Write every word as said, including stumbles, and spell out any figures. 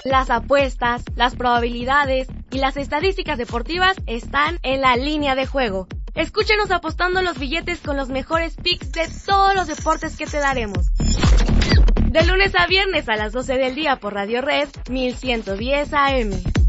Las apuestas, las probabilidades y las estadísticas deportivas están en La Línea de Juego. Escúchenos apostando los billetes con los mejores picks de todos los deportes que te daremos. De lunes a viernes a las doce del día por Radio Red mil ciento diez A M.